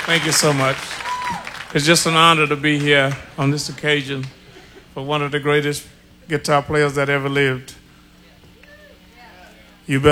Thank you so much. It's just an honor to be here on this occasion for one of the greatest guitar players that ever lived. You better